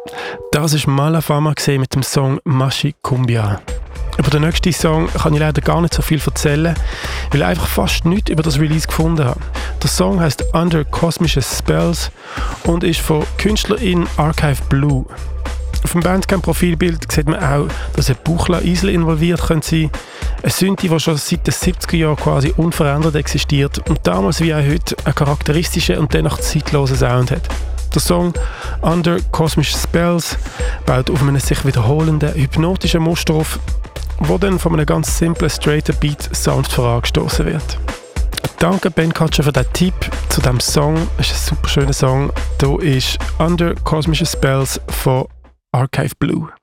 Das war Malafama mit dem Song Mashi Cumbia. Über den nächsten Song kann ich leider gar nicht so viel erzählen, weil ich einfach fast nichts über das Release gefunden habe. Der Song heisst Under Cosmic Spells und ist von Künstlerin Archive Blue. Auf dem Bandcamp-Profilbild sieht man auch, dass ein Buchla-Isel involviert könnte sein. Ein Synthi, das schon seit den 70er Jahren quasi unverändert existiert und damals wie auch heute einen charakteristischen und dennoch zeitlosen Sound hat. Der Song Under Cosmic Spells baut auf einem sich wiederholenden, hypnotischen Muster auf, wo dann von einem ganz simplen, straighten Beat sanft vorangestoßen wird. Danke Ben Katscher für diesen Tipp zu diesem Song. Es ist ein super schöner Song. Hier ist Under Cosmic Spells von Archive Blue.